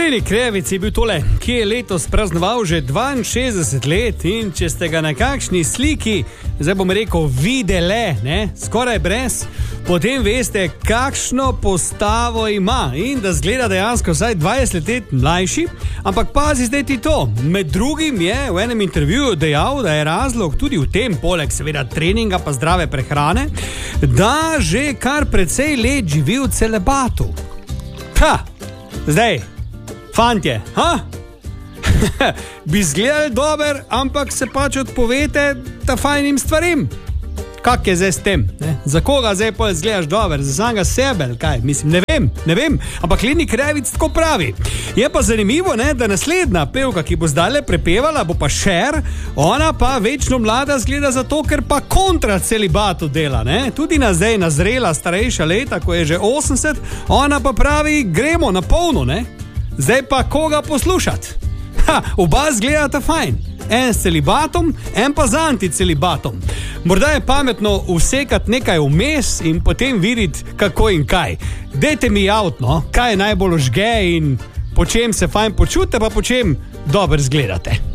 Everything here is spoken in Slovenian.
Lenny Kravitz je bil tole, ki je letos praznoval že 62 let in če ste ga na kakšni sliki, zdaj bom rekel, videle, skoraj brez, potem veste, kakšno postavo ima in da zgleda dejansko vsaj 20 let mlajši, ampak pazi zdaj ti to. Med drugim je v enem intervjuju dejal, da je razlog tudi v tem, poleg seveda treninga pa zdrave prehrane, da že kar precej let živi v celibatu. Zdaj, fantje, bi zgledali dober, ampak se pač odpovete ta fajnim stvarim. Kak je zdaj s tem? Za koga zdaj pa zgledaš dober? Za samega sebe, kaj? Mislim, ne vem, ampak Lenny Kravitz tako pravi. Je pa zanimivo, da naslednja pevka, ki bo zdaj prepevala, bo pa Cher, ona pa večno mlada zgleda zato, ker pa kontra celibatu dela, Tudi na zdaj nazrela starejša leta, ko je že 80, ona pa pravi, gremo na polno, Zdaj pa koga poslušati? Oba zgledata fajn. En s celibatom, en pa z anticelibatom. Morda je pametno vsekati nekaj vmes in potem videti, kako in kaj. Dajte mi kaj je najbolj žge in po čem se fajn počutite, pa po čem dobro zgledate.